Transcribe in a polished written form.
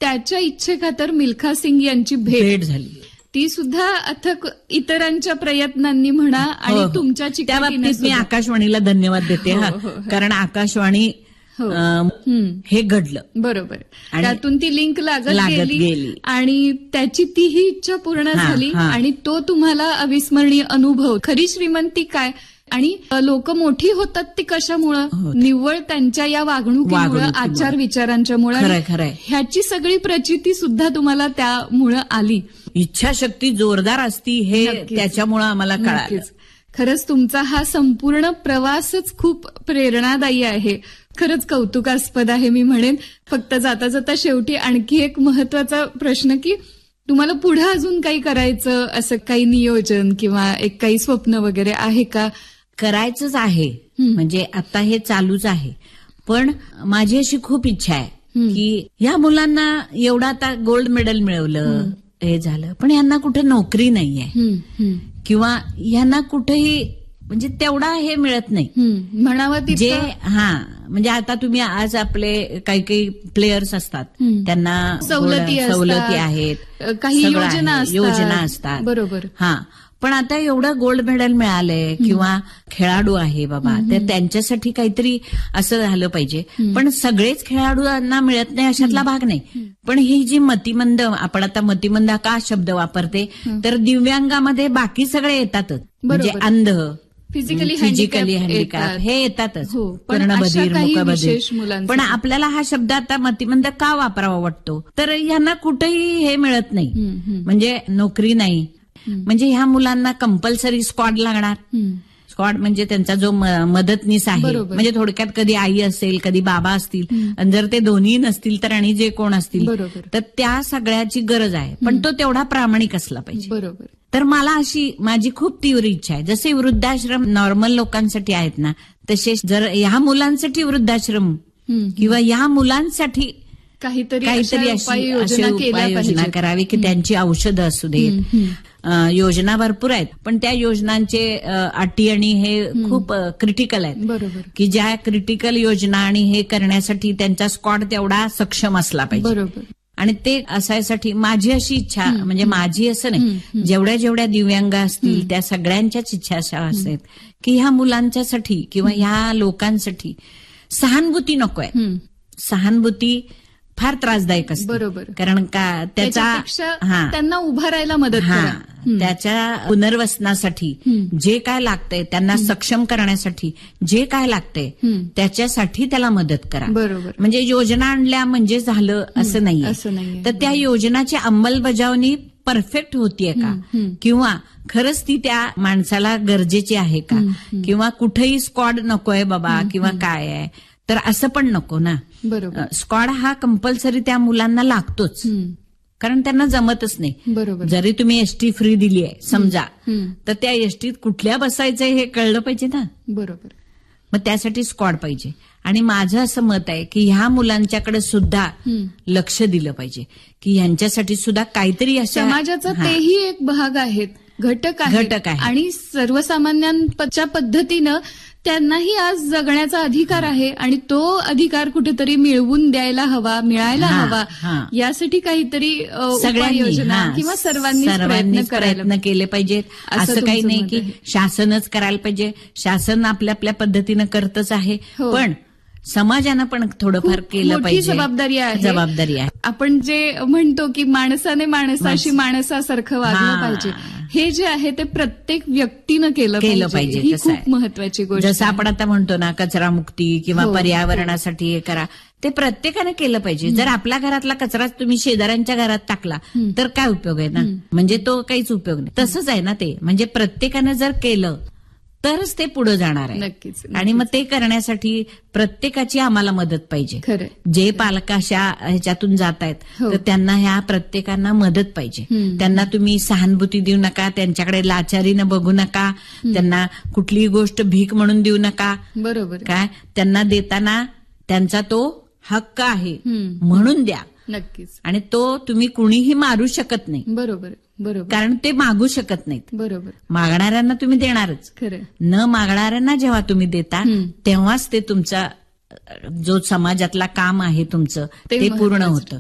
त्याच्या इच्छेखातर मिल्खा सिंग यांची भेट झाली. ती सुद्धा अथक इतरांच्या प्रयत्नांनी म्हणा आणि तुमच्या त्या बाबतीत मी आकाशवाणीला धन्यवाद देते. कारण आकाशवाणी हे घडलं. बरोबर. त्यातून ती लिंक लागत गेली आणि त्याची तीही इच्छा पूर्ण झाली आणि तो तुम्हाला अविस्मरणीय अनुभव. खरी श्रीमंती काय आणि लोक मोठी होतात ती कशामुळं? निव्वळ त्यांच्या या वागणुकीमुळं, आचार विचारांच्यामुळे. ह्याची सगळी प्रचिती सुद्धा तुम्हाला त्यामुळं आली. इच्छाशक्ती जोरदार असती हे त्याच्यामुळं आम्हाला कळालं. खरंच तुमचा हा संपूर्ण प्रवासच खूप प्रेरणादायी आहे. खरंच कौतुकास्पद आहे मी म्हणेन. फक्त जाता जाता शेवटी आणखी एक महत्वाचा प्रश्न की तुम्हाला पुढे अजून काही करायचं असं काही नियोजन किंवा एक काही स्वप्न वगैरे आहे का? करायचंच आहे. म्हणजे आता हे चालूच आहे. पण माझी अशी खूप इच्छा आहे की या मुलांना एवढं आता गोल्ड मेडल मिळवलं, हे झालं, पण यांना कुठे नोकरी नाहीये किंवा यांना कुठेही म्हणजे तेवढा हे मिळत नाही म्हणावं जे. म्हणजे आता तुम्ही आज आपले काही प्लेयर्स असतात त्यांना सवलती आहेत, काही योजना असतात. बरोबर. पण आता एवढं गोल्ड मेडल मिळालंय किंवा खेळाडू आहे बाबा, तर त्यांच्यासाठी काहीतरी असं झालं पाहिजे. पण सगळेच खेळाडूंना मिळत नाही अशातला भाग नाही. पण ही जी मतिमंद, आपण आता मतिमंद का शब्द वापरते, तर दिव्यांगामध्ये बाकी सगळे येतातच. म्हणजे अंध, फिजिकली हँडिकॅप हे येतातच, कर्णबधीर, मुकबधीर. पण आपल्याला हा शब्द आता मतिमंद का वापरावा वाटतो? तर यांना कुठेही हे मिळत नाही, म्हणजे नोकरी नाही. म्हणजे ह्या मुलांना कंपल्सरी स्क्वॉड लागणार. स्क्वॉड म्हणजे त्यांचा जो मदतनीस आहे, म्हणजे थोडक्यात कधी आई असेल, कधी बाबा असतील, आणि जर ते दोन्ही नसतील तर आणि जे कोण असतील, तर त्या सगळ्याची गरज आहे. पण तो तेवढा प्रामाणिक असला पाहिजे. बरोबर. तर मला अशी माझी खूप तीव्र इच्छा आहे. जसे वृद्धाश्रम नॉर्मल लोकांसाठी आहेत ना, तसे जर ह्या मुलांसाठी वृद्धाश्रम किंवा ह्या मुलांसाठी काहीतरी अशी उपाययोजना करावी की त्यांची औषधं असू देत. योजना भरपूर आहेत, पण त्या योजनांचे अटी आणि हे खूप क्रिटिकल आहेत. बरोबर. की ज्या क्रिटिकल योजना आणि हे करण्यासाठी त्यांचा स्क्वॉड तेवढा सक्षम असला पाहिजे. बरोबर. आणि ते असायसाठी माझी अशी इच्छा, म्हणजे माझी असं नाही, जेवढ्या दिव्यांग असतील त्या सगळ्यांच्याच इच्छा अशा असतात की ह्या मुलांच्यासाठी किंवा ह्या लोकांसाठी सहानुभूती नकोय. सहानुभूती फार त्रासदायक असते. बरोबर. कारण का त्याचा त्यांना उभा राहायला मदत करा. त्याच्या पुनर्वसनासाठी जे काय लागतंय, त्यांना सक्षम करण्यासाठी जे काय लागतंय त्याच्यासाठी त्याला मदत करा. बरोबर. म्हणजे योजना आणल्या म्हणजे झालं असं नाहीये. तर त्या योजनाची अंमलबजावणी परफेक्ट होतीये का, किंवा खरंच ती त्या माणसाला गरजेची आहे का, किंवा कुठेही स्क्वॉड नकोय बाबा किंवा काय आहे, तर असं पण नको ना. बरोबर. स्क्वॉड हा कंपल्सरी त्या मुलांना लागतोच, कारण त्यांना जमतच नाही. बरोबर. जरी तुम्ही एसटी फ्री दिली आहे समजा, तर त्या एसटीत कुठल्या बसायचंय हे कळलं पाहिजे ना. बरोबर. मग त्यासाठी स्क्वॉड पाहिजे. आणि माझं असं मत आहे की ह्या मुलांच्याकडे सुद्धा लक्ष दिलं पाहिजे की ह्यांच्यासाठी सुद्धा काहीतरी असं समाजाचा तेही एक भाग आहेत, घटक आहे. आणि सर्वसामान्यांच्या पद्धतीनं त्यांनाही आज जगण्याचा अधिकार आहे आणि तो अधिकार कुठेतरी मिळवून द्यायला हवा, मिळायला हवा. यासाठी काहीतरी उपाययोजना किंवा सर्वांनी प्रयत्न केले पाहिजेत. असं काही नाही की शासनच करायला पाहिजे. शासन आपल्या आपल्या पद्धतीनं करतच आहे, पण समाजानं पण थोडंफार केलं पाहिजे. जबाबदारी आहे. आपण जे म्हणतो की माणसाने माणसाशी माणसासारखं वागलं पाहिजे, हे जे आहे ते प्रत्येक व्यक्तीनं केलं पाहिजे. ही खूप महत्वाची गोष्ट. जसं आपण आता म्हणतो ना, कचरा मुक्ती किंवा पर्यावरणासाठी हे करा, ते प्रत्येकाने केलं पाहिजे. जर आपल्या घरातला कचराच तुम्ही शेजाऱ्यांच्या घरात टाकला तर काय उपयोग आहे ना, म्हणजे तो काहीच उपयोग नाही. तसंच आहे ना ते, म्हणजे प्रत्येकाने जर केलं तरच ते पुढे जाणार आहे. नक्कीच. आणि मग ते करण्यासाठी प्रत्येकाची आम्हाला मदत पाहिजे. जे पालक अशा ह्याच्यातून जात आहेत तर त्यांना ह्या प्रत्येकांना मदत पाहिजे. त्यांना तुम्ही सहानुभूती देऊ नका, त्यांच्याकडे लाचारीनं बघू नका, त्यांना कुठलीही गोष्ट भीक म्हणून देऊ नका. बरोबर. काय त्यांना देताना त्यांचा तो हक्क आहे म्हणून द्या. नक्कीच. आणि तो तुम्ही कुणीही मारू शकत नाही. बरोबर. बरोबर. कारण ते मागू शकत नाहीत. बरोबर. मागणाऱ्यांना तुम्ही देणारच. खरं. न मागणाऱ्यांना जेव्हा तुम्ही देता तेव्हाच ते तुमचा जो समाजातला काम आहे तुमचं ते पूर्ण होतं.